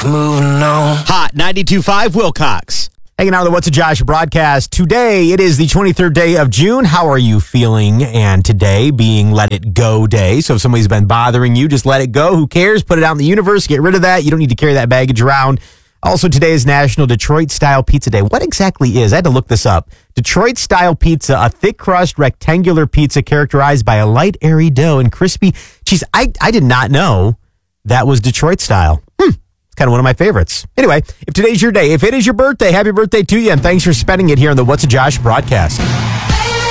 moving on. Hot 92.5 Wilcox. Hanging out on the What's a Josh broadcast. Today, it is the 23rd day of June. How are you feeling? And today being Let It Go Day. So if somebody's been bothering you, just let it go. Who cares? Put it out in the universe. Get rid of that. You don't need to carry that baggage around. Also, today is National Detroit-Style Pizza Day. What exactly is? I had to look this up. Detroit-style pizza, a thick-crust rectangular pizza characterized by a light, airy dough and crispy cheese. I did not know that was Detroit-style. Kind of one of my favorites. Anyway, if today's your day, if it is your birthday, happy birthday to you, and thanks for spending it here on the What's a Josh broadcast.